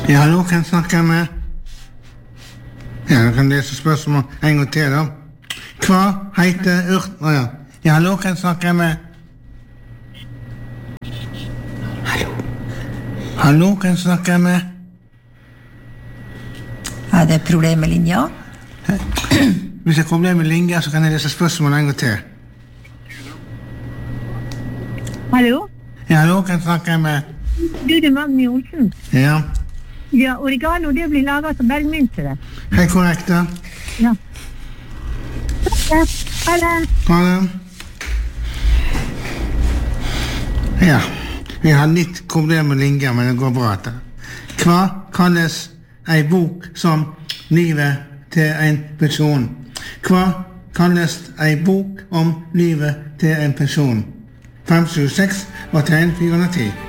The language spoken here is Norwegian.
Ja, hallo, kan jeg snakke med? Ja, jeg kan lese spørsmål en gang til da. Hva heter ja. Ja, hallo, kan jeg snakke med? Hallo, kan jeg snakke med? Er det problem med linja? Hvis det er problem med linja, så kan jeg lese spørsmål en gang til. Hallo? Ja, hallo, kan jeg snakke med? Du, det er Magni Olsen. Ja. Ja, oregano, det blir laget som bergmynte. Helt korrekt da. Ja. Ha det. Ha det. Ja, vi har litt problem med linja, men det går bra etter. Hva kalles ei bok som livet til en person? Hva kalles ei bok om livet til en person? 576 og tegn 410.